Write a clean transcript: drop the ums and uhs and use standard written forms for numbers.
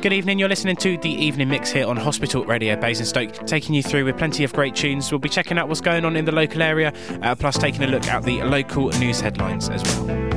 Good evening, you're listening to The Evening Mix here on Hospital Radio Basingstoke, taking you through with plenty of great tunes. We'll be checking out what's going on in the local area, plus taking a look at the local news headlines as well.